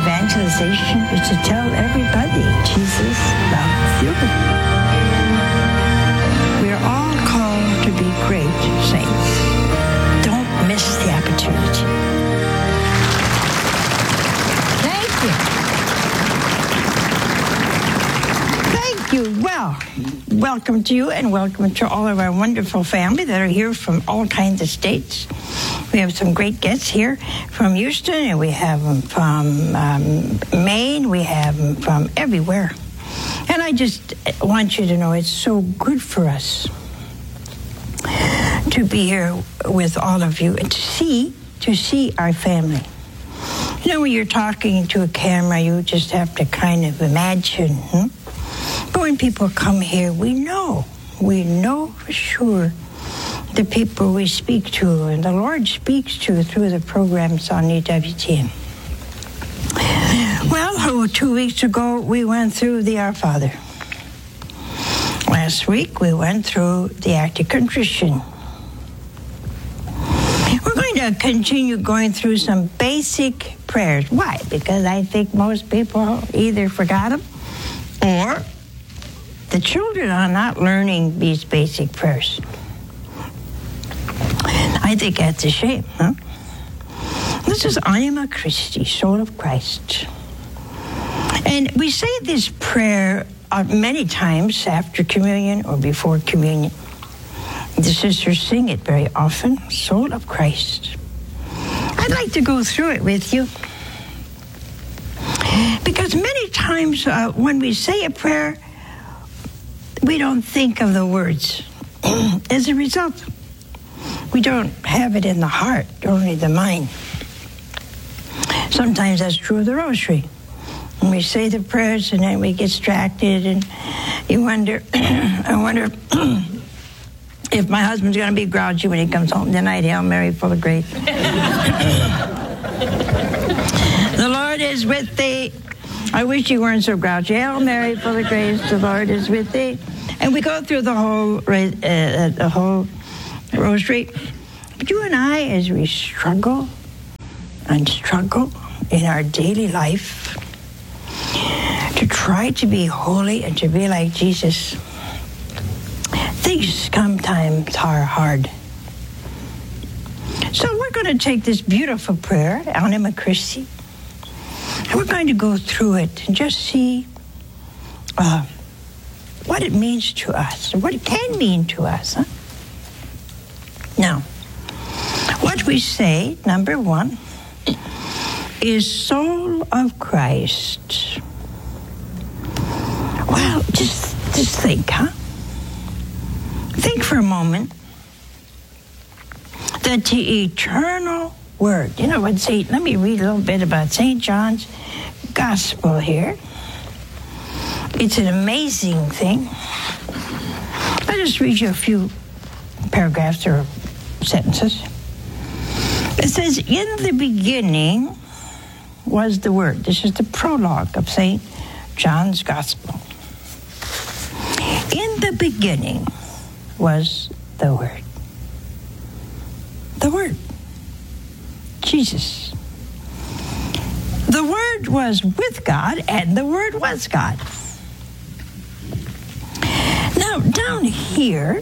evangelization is to tell everybody Jesus loves you. We're all called to be great saints. Don't miss the opportunity. Thank you. Thank you. Well, welcome to you and welcome to all of our wonderful family that are here from all kinds of states. We have some great guests here from Houston, and we have them from Maine. We have them from everywhere. And I just want you to know it's so good for us to be here with all of you and to see our family. You know, when you're talking to a camera, you just have to kind of imagine. But when people come here, we know for sure the people we speak to and the Lord speaks to through the programs on EWTN. Well, 2 weeks ago, we went through the Our Father. Last week, we went through the Act of Contrition. We're going to continue going through some basic prayers. Why? Because I think most people either forgot them or the children are not learning these basic prayers. I think that's a shame, huh? This is Anima Christi, soul of Christ. And we say this prayer many times after communion or before communion. The sisters sing it very often, soul of Christ. I'd like to go through it with you. Because many times when we say a prayer, we don't think of the words. As a result, we don't have it in the heart, only the mind. Sometimes that's true of the rosary. When we say the prayers and then we get distracted and you wonder, I wonder if my husband's going to be grouchy when he comes home tonight. Hail Mary, full of grace. The Lord is with thee. I wish you weren't so grouchy. Hail Mary, full of grace, the Lord is with thee. And we go through the whole rosary. But you and I, as we struggle in our daily life to try to be holy and to be like Jesus, things sometimes are hard. So we're going to take this beautiful prayer, Anima Christi, and we're going to go through it and just see what it means to us, what it can mean to us. Huh? Now, what we say, number one, is soul of Christ. Well, just think, huh? Think for a moment that the eternal Word, you know what, let me read a little bit about St. John's Gospel here. It's an amazing thing. I'll just read you a few paragraphs or sentences. It says, in the beginning was the Word. This is the prologue of St. John's Gospel. In the beginning was the Word. The Word. Jesus. The Word was with God, and the Word was God. Now, down here,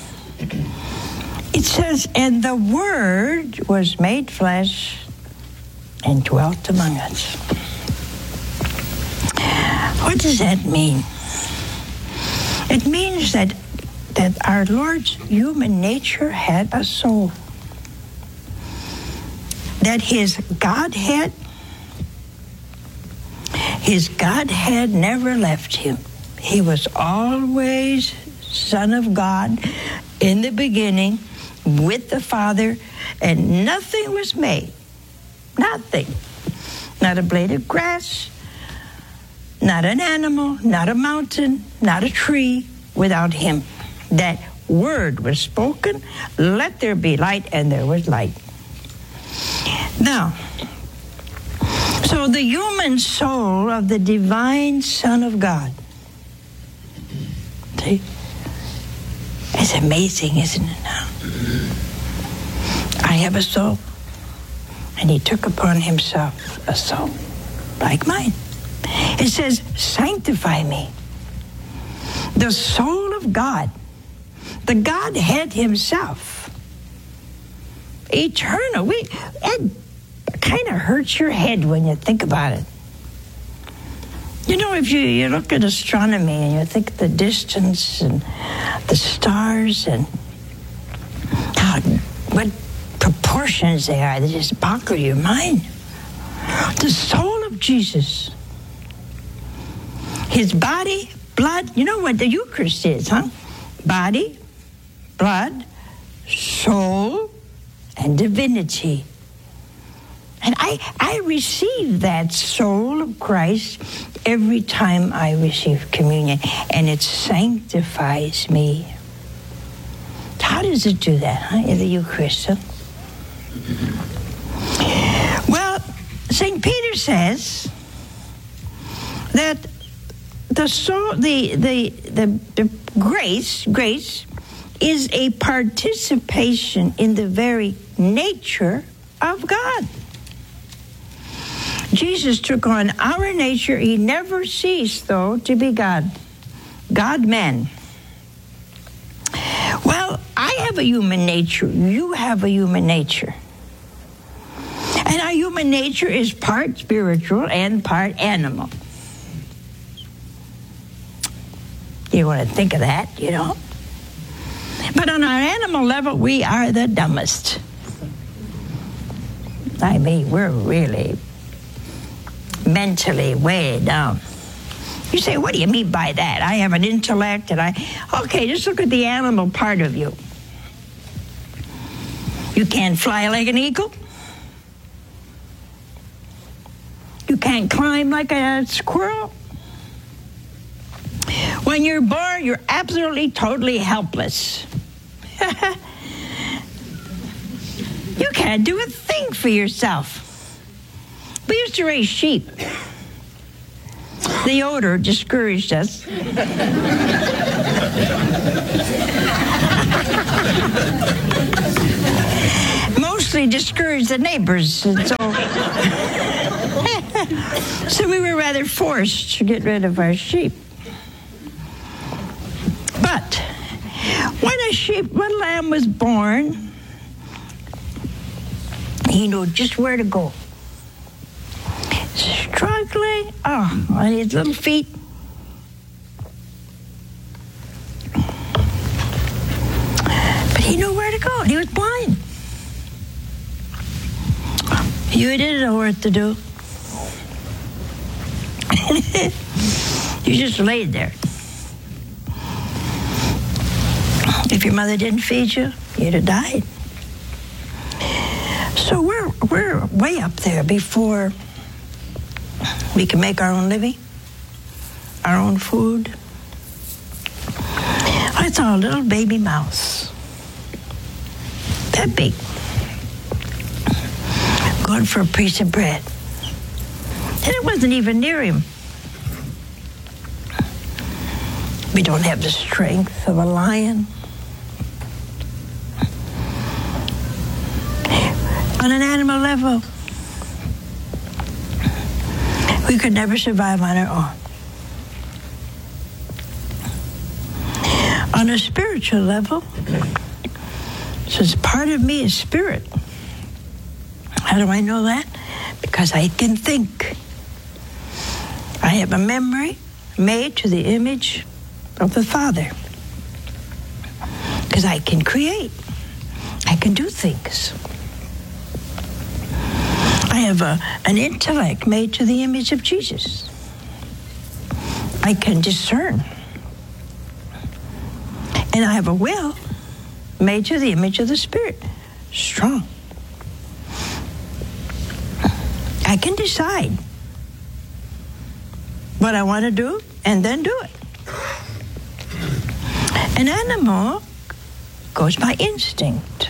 it says, and the Word was made flesh and dwelt among us. What does that mean? It means that our Lord's human nature had a soul. That his Godhead never left him. He was always Son of God in the beginning with the Father, and nothing was made. Nothing. Not a blade of grass, not an animal, not a mountain, not a tree without him. That word was spoken, let there be light, and there was light. Now, so the human soul of the divine Son of God, see, it's amazing, isn't it now? I have a soul, and he took upon himself a soul. like mine. It says, sanctify me. The soul of God, the Godhead himself, eternal. It kind of hurts your head when you think about it. You know, if you look at astronomy and you think of the distance and the stars and what proportions they are, they just boggle your mind. The soul of Jesus, his body, blood. You know what the Eucharist is, huh? Body, blood, soul, and divinity. And I receive that soul of Christ every time I receive communion, and it sanctifies me. How does it do that, huh, in the Eucharist? Huh? Well, St. Peter says that the soul, the grace is a participation in the very nature of God. Jesus took on our nature. He never ceased, though, to be God. God-man. Well, I have a human nature. You have a human nature. And our human nature is part spiritual and part animal. You want to think of that, you know? But on our animal level, we are the dumbest. I mean, we're really mentally way down. You say, what do you mean by that? I have an intellect and okay, just look at the animal part of you. You can't fly like an eagle. You can't climb like a squirrel. When you're born, you're absolutely, totally helpless. You can't do a thing for yourself. We used to raise sheep. The odor discouraged us. Mostly discouraged the neighbors, and so we were rather forced to get rid of our sheep. But when a lamb was born, he knew just where to go. Struggling, on his little feet. But he knew where to go, and he was blind. You didn't know what to do. You just laid there. If your mother didn't feed you, you'd have died. So we're way up there before we can make our own living, our own food. I saw a little baby mouse, that big, going for a piece of bread. And it wasn't even near him. We don't have the strength of a lion. On an animal level, we could never survive on our own. On a spiritual level, since part of me is spirit. How do I know that? Because I can think. I have a memory made to the image of the Father. Because I can create. I can do things. I have an intellect made to the image of Jesus. I can discern. And I have a will made to the image of the Spirit. Strong. I can decide what I want to do and then do it. An animal goes by instinct.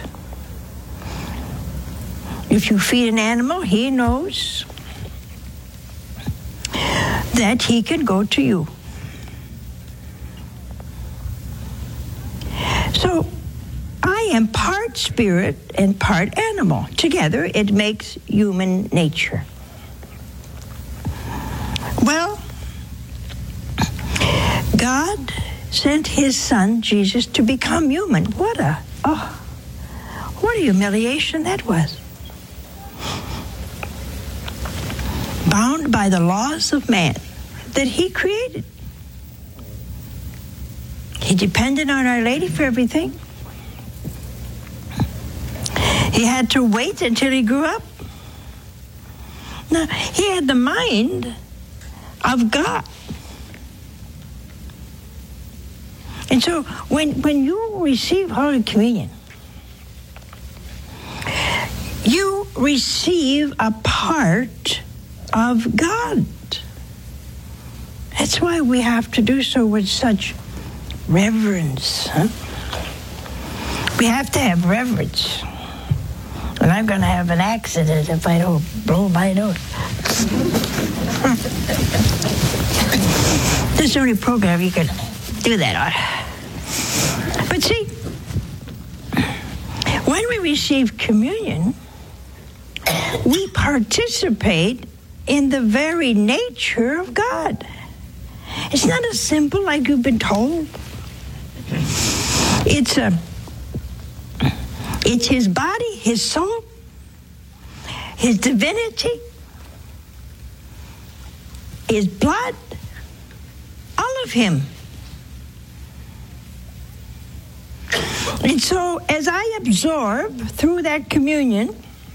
If you feed an animal, he knows that he can go to you. So I am part spirit and part animal. Together, it makes human nature. Well, God sent his son, Jesus, to become human. What a humiliation that was. Bound by the laws of man that he created. He depended on Our Lady for everything. He had to wait until he grew up. Now, he had the mind of God. And so when you receive Holy Communion, you receive a part of God. That's why we have to do so with such reverence. Huh? We have to have reverence. And I'm going to have an accident if I don't blow my nose. This is the only program you can do that on. But see, when we receive communion, we participate in the very nature of God. It's not as simple like you've been told. It's his body, his soul, his divinity, his blood, all of him. And so as I absorb through that communion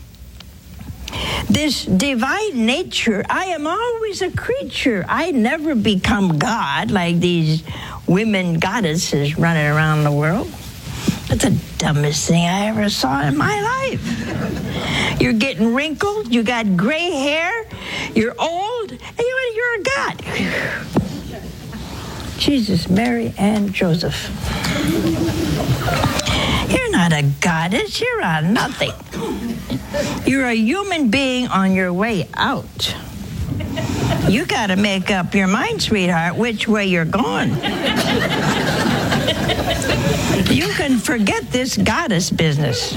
this divine nature, I am always a creature. I never become God like these women goddesses running around the world. That's the dumbest thing I ever saw in my life. You're getting wrinkled, you got gray hair, you're old, and you're a god. Jesus, Mary, and Joseph. You're not a goddess, you're a nothing. You're a human being on your way out. You got to make up your mind, sweetheart, which way you're going. You can forget this goddess business.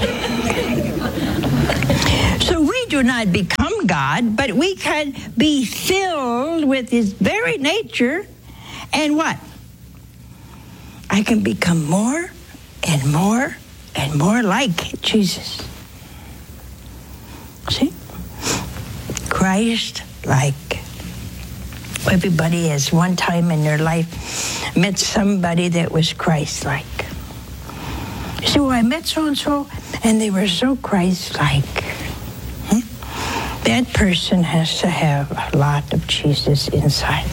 So we do not become God, but we can be filled with his very nature. And what? I can become more and more and more like Jesus. See? Christ-like. Everybody has one time in their life met somebody that was Christ-like. You say, well, I met so-and-so, and they were so Christ-like. That person has to have a lot of Jesus inside.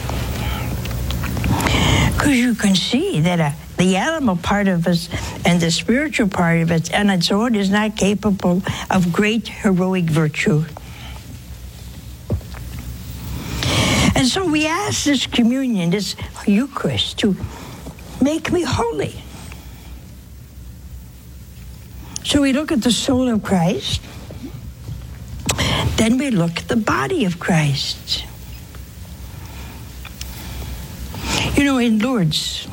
Because you can see that the animal part of us and the spiritual part of us on its own is not capable of great heroic virtue. And so we ask this communion, this Eucharist, to make me holy. So we look at the soul of Christ, then we look at the body of Christ. You know, in Lourdes,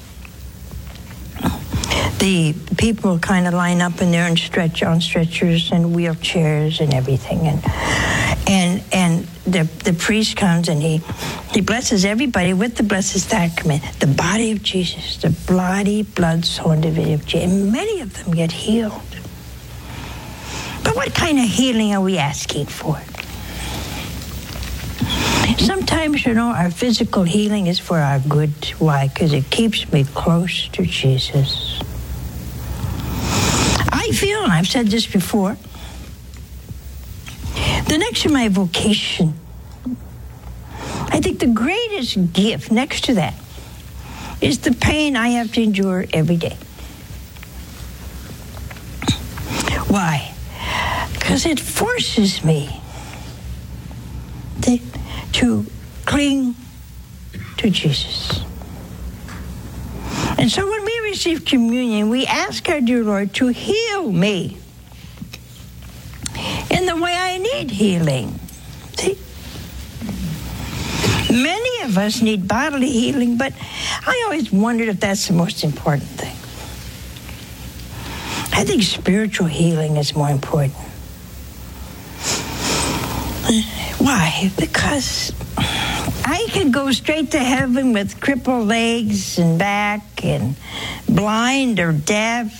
the people kind of line up in there and stretch on stretchers and wheelchairs and everything, and the priest comes and he blesses everybody with the Blessed Sacrament, the body of Jesus, the blood, soul, and divinity of Jesus. And many of them get healed. But what kind of healing are we asking for? Sometimes, you know, our physical healing is for our good. Why? Because it keeps me close to Jesus. I feel, and I've said this before, the next to my vocation, I think the greatest gift next to that is the pain I have to endure every day. Why? Because it forces me to cling to Jesus. And so when we receive communion, we ask our dear Lord to heal me in the way I need healing. See? Many of us need bodily healing, but I always wondered if that's the most important thing. I think spiritual healing is more important. Why? Because I could go straight to heaven with crippled legs and back and blind or deaf.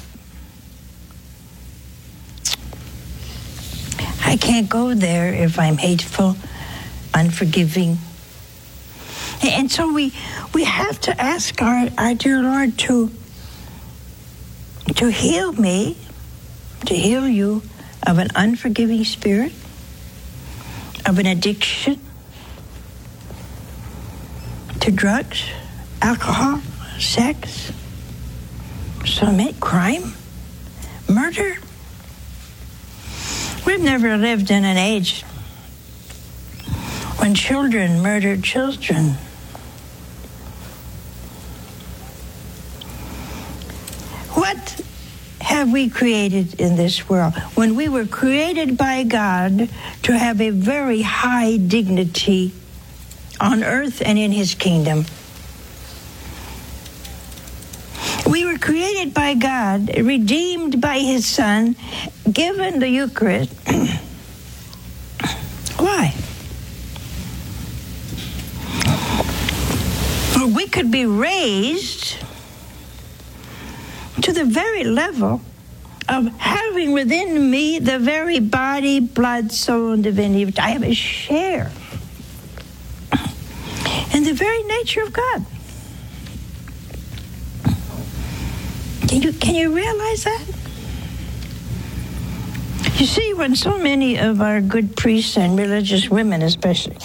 I can't go there if I'm hateful, unforgiving. And so we have to ask our dear Lord to heal me, to heal you of an unforgiving spirit, of an addiction to drugs, alcohol, sex, crime, murder. We've never lived in an age when children murdered children. What have we created in this world? When we were created by God to have a very high dignity on earth and in His kingdom. We were created by God, redeemed by His Son, given the Eucharist. Why? Well, we could be raised to the very level of having within me the very body, blood, soul, and divinity, which I have a share in the very nature of God. Can you realize that? You see, when so many of our good priests and religious women especially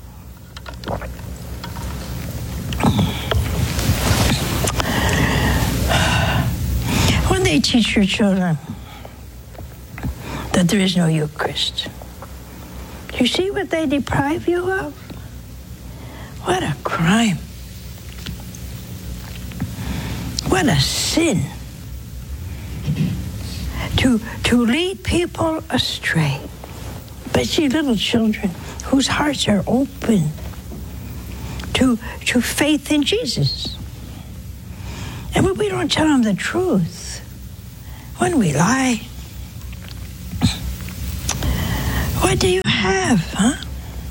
when they teach your children that there is no Eucharist, you see what they deprive you of? What a crime. What a sin to lead people astray. But see, little children whose hearts are open to faith in Jesus. And when we don't tell them the truth, when we lie, what do you have, huh?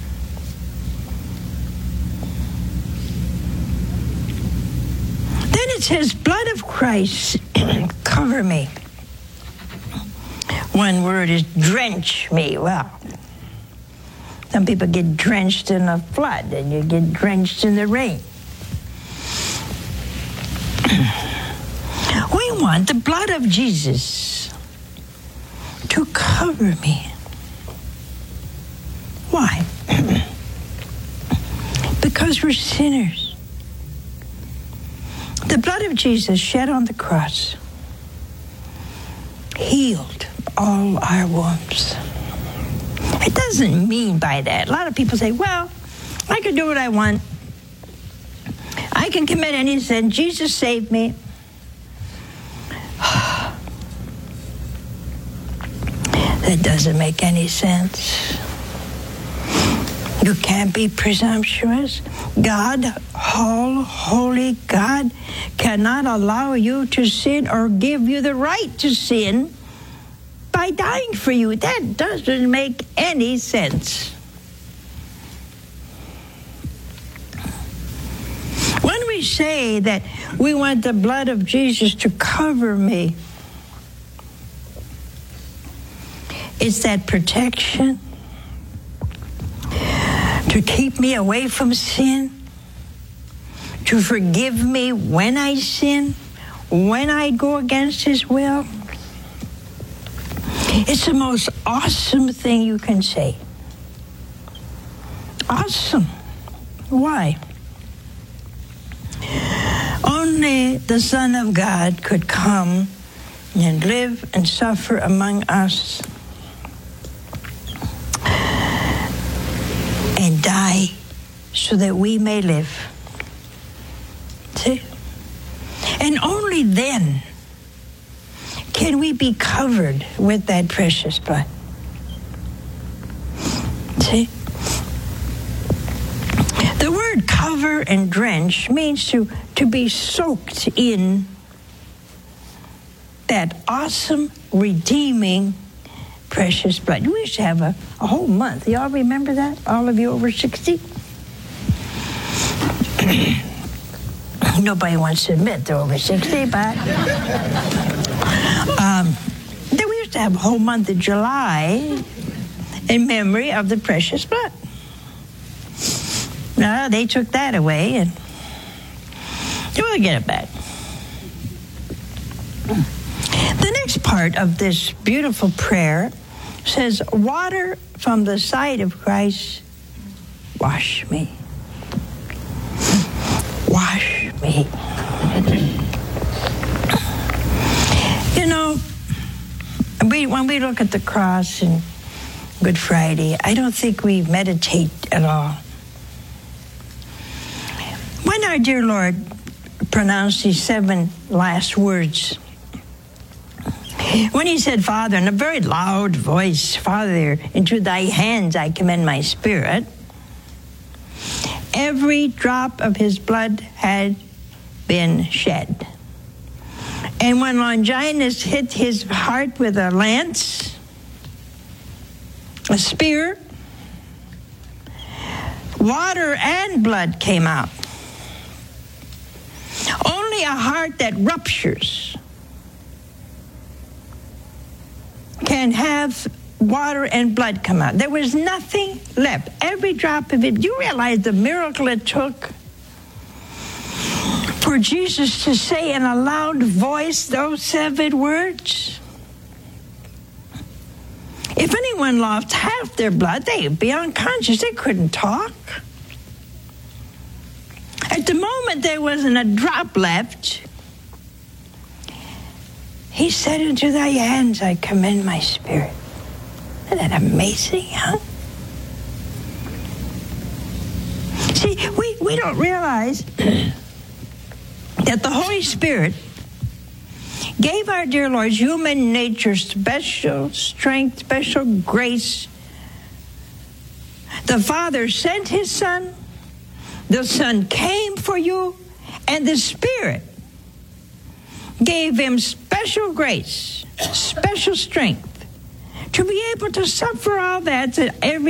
It says, blood of Christ, cover me. One word is drench me. Well, some people get drenched in a flood, and you get drenched in the rain. We want the blood of Jesus to cover me. Why? Because we're sinners. The blood of Jesus shed on the cross healed all our wounds. It doesn't mean by that. A lot of people say, well, I can do what I want. I can commit any sin. Jesus saved me. That doesn't make any sense. You can't be presumptuous. God, all holy God, cannot allow you to sin or give you the right to sin by dying for you. That doesn't make any sense. When we say that we want the blood of Jesus to cover me, it's that protection to keep me away from sin, to forgive me when I sin, when I go against His will. It's the most awesome thing you can say. Awesome. Why? Only the Son of God could come and live and suffer among us and die so that we may live. See? And only then can we be covered with that precious blood. See? The word cover and drench means to be soaked in that awesome, redeeming, precious blood. We used to have a whole month. Y'all remember that? All of you over 60? Nobody wants to admit they're over 60, but then we used to have a whole month of July in memory of the precious blood. No, they took that away, and we'll get it back. The next part of this beautiful prayer says, water from the side of Christ, wash me. Wash me. You know, when we look at the cross and Good Friday, I don't think we meditate at all. When our dear Lord pronounced these 7 last words, when he said, Father, in a very loud voice, Father, into thy hands I commend my spirit, every drop of his blood had been shed. And when Longinus hit his heart with a lance, a spear, water and blood came out. Only a heart that ruptures can have water and blood come out. There was nothing left. Every drop of it. You realize the miracle it took for Jesus to say in a loud voice those 7 words? If anyone lost half their blood, they would be unconscious. They couldn't talk. At the moment there wasn't a drop left, he said, into thy hands I commend my spirit. Isn't that amazing, huh? See, we don't realize that the Holy Spirit gave our dear Lord human nature special strength, special grace. The Father sent his Son. The Son came for you. And the Spirit gave him special grace, special strength to be able to suffer all that every